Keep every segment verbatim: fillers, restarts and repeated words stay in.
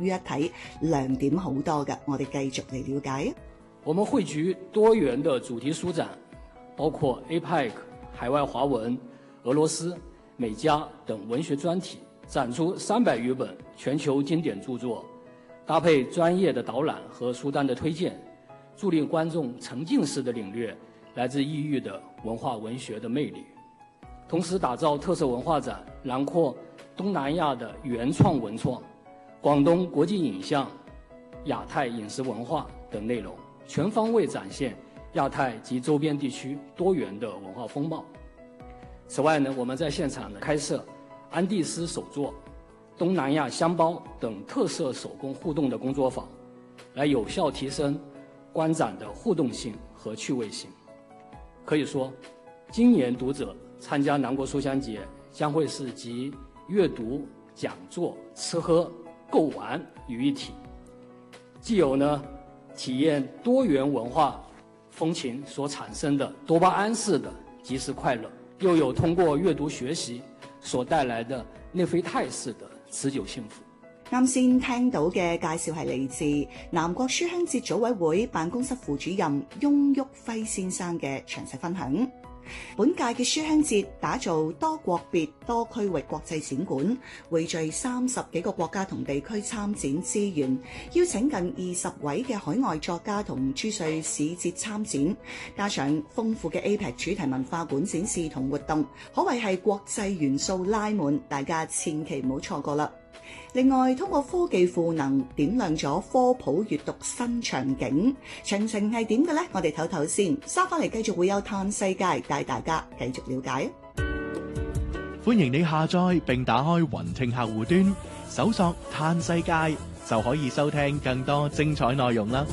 於一體，亮點好多嘅。我哋繼續嚟了解。 我們匯聚多元的主題書展，包括 A P E C、海外華文、俄羅斯、美加等文學專題，展出三百餘本全球經典著作，搭配專業的導覽和書單的推薦，助力觀眾沉浸式的領略來自異域的文化文學的魅力，同時打造特色文化展，囊括東南亞的原創文創、廣東國際影像、亞太飲食文化等內容，全方位展現亞太及周邊地區多元的文化風貌。此外呢，我們在現場呢開設安第斯手作、東南亞香包等特色手工互動的工作坊，來有效提升觀展的互動性和趣味性。可以說，今年讀者參加南國書香節將會是集閱讀、講座、吃喝、購玩於一體，既有呢體驗多元文化風情所產生的多巴胺式的即時快樂，又有通過閱讀學習所帶來的內啡肽式的持久幸福。 啱先聽到嘅介紹係嚟自南國書香節組委會辦公室副主任翁旭輝先生嘅詳細分享。本屆嘅書香節打造多國別多區域國際展館，匯聚三十幾個國家同地區參展資源，邀請近二十位嘅海外作家同珠穗市節參展，加上豐富嘅 A P E C 主題文化館展示同活動，可謂係國際元素拉滿，大家千祈唔好錯過啦！另外，通過科技賦能點亮咗科普閱讀新場景，詳情係點嘅呢？我哋唞唞先，收翻嚟繼續會有嘆世界帶大家繼續了解。 歡迎你下載並打開雲聽客戶端，搜索嘆世界就可以收聽更多精彩內容啦。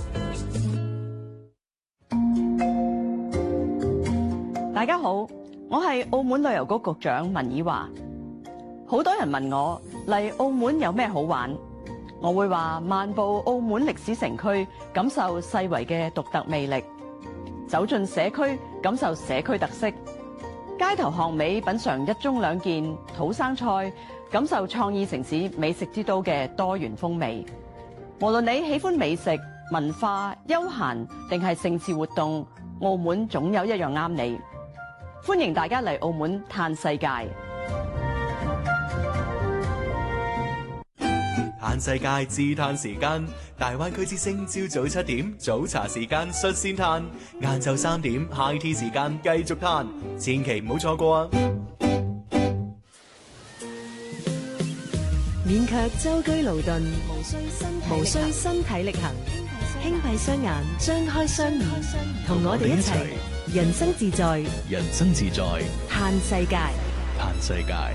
大家好，我係澳門旅遊局局長文綺華。好多人問我嚟澳門有咩好玩，我會話漫步澳門歷史城區，感受世遺嘅獨特魅力；走進社區，感受社區特色；街頭巷尾品嘗一盅兩件土生菜，感受創意城市美食之都嘅多元風味。無論你喜歡美食、文化、休閒定係盛事活動，澳門總有一樣啱你。歡迎大家嚟澳門嘆世界。 嘆世界自嘆時間，大灣區之聲朝早七點早茶時間率先嘆，晏晝三點 high tea 時間繼續嘆，千祈唔好錯過啊！ 勉強舟車勞頓，無需身體力行，輕閉雙眼，張開雙耳，同我哋一齊人生自在， 人生自在， 嘆世界， 嘆世界。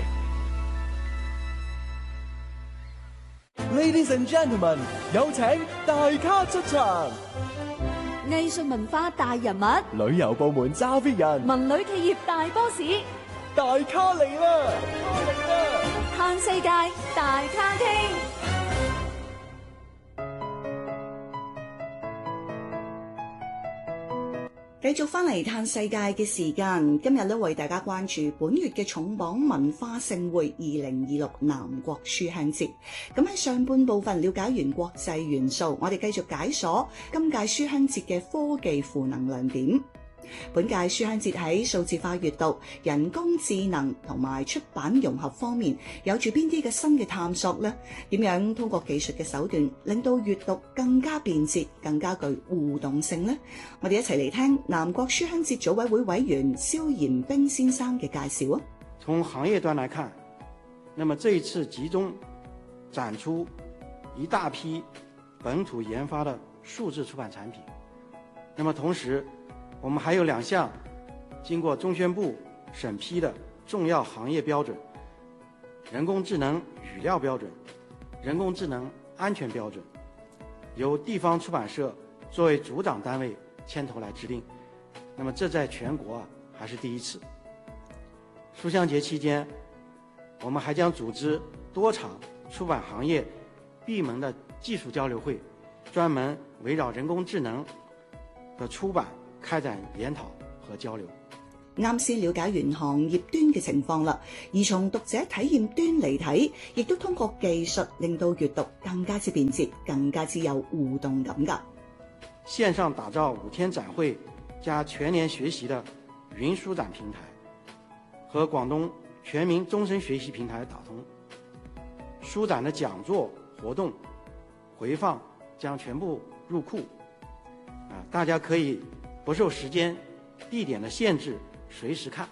Ladies and gentlemen， 有請大咖出場。 藝術文化大人物， 旅遊部門揸 fit 人， 文旅企業大 boss， 大咖嚟啦！嚟啦！ 嘆世界大咖廳。 繼續翻嚟嘆世界嘅時間，今日咧為大家關注本月嘅重磅文化盛會二零二六南國書香節。咁喺上半部分了解完國際元素，我哋繼續解鎖今屆書香節嘅科技賦能亮點。本屆書香節喺數字化閱讀、人工智能同埋出版融合方面有住邊啲嘅新嘅探索呢？點樣通過技術嘅手段令到閱讀更加便捷、更加具互動性呢？我哋一齊嚟聽南國書香節組委會委員蕭延兵先生嘅介紹啊！ 從行業端來看，那麼這一次集中展出一大批本土研發的數字出版產品，那麼同時我們還有兩項經過中宣部審批的重要行業標準：人工智能語料標準、人工智能安全標準，由地方出版社作為主掌單位牽頭來制定。那麼這在全國啊還是第一次。書香節期間，我們還將組織多場出版行業閉門的技術交流會，專門圍繞人工智能的出版開展研討和交流。 啱先了解完行業端嘅情況啦，而從讀者體驗端嚟睇，亦都通過技術令到閱讀更加之便捷，更加之有互動感㗎。 線上打造五天展會加全年學習的雲書展平台，和廣東全民終身學習平台打通。書展的講座活動回放將全部入庫，啊，大家可以不受時間、地點的限制，隨時看。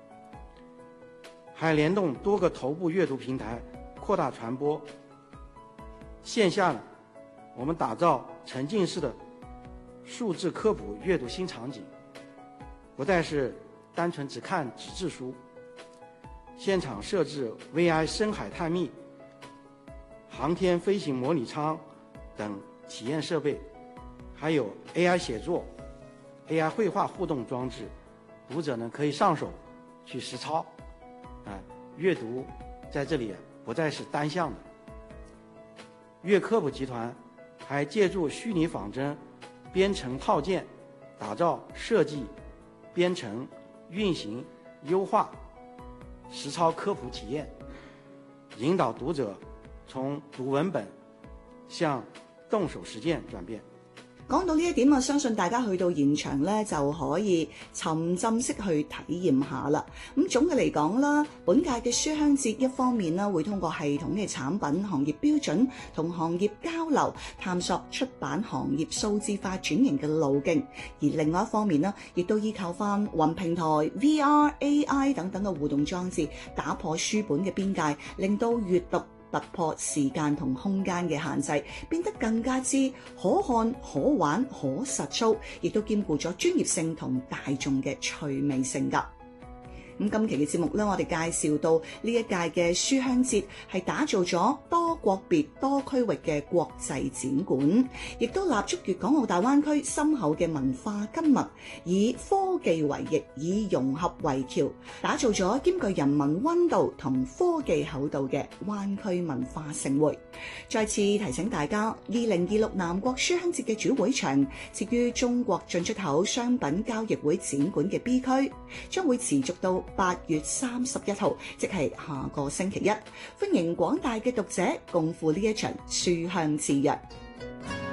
還聯動多個頭部閱讀平台，擴大傳播。線下呢，我們打造沉浸式的數字科普閱讀新場景，不再是單純只看紙質書，現場設置 V I 深海探秘、航天飛行模擬艙等體驗設備，還有 A I 寫作、A I 繪畫互動裝置，讀者呢可以上手去實操，啊，閱讀在這裡不再是單向的。粵科普集團還借助虛擬仿真、編程套件，打造設計、編程、運行、優化、實操科普體驗，引導讀者從讀文本向動手實踐轉變。 講到呢一點，我相信大家去到現場咧就可以沉浸式去體驗下啦。咁總嘅嚟講啦，本屆嘅書香節一方面啦會通過系統嘅產品行業標準同行業交流，探索出版行業數字化轉型嘅路徑；而另外一方面呢，亦都依靠翻雲平台、V R、A I 等等嘅互動裝置，打破書本嘅邊界，令到閱讀突破時間同空間嘅限制，變得更加之可看、可玩、可實操，亦都兼顧咗專業性同大眾嘅趣味性㗎。咁今期嘅節目咧，我哋介紹到呢一屆嘅書香節係打造咗多國別多區域嘅國際展館，亦都立足粵港澳大灣區深厚嘅文化根脈，以科技為翼，以融合為橋，打造咗兼具人文溫度同科技厚度嘅灣區文化盛會。再次提醒大家，二零二六南國書香節嘅主會場設於中國進出口商品交易會展館嘅 B 區，將會持續到八月三十一號，即係下個星期一。歡迎廣大嘅讀者共赴呢一場書香之約。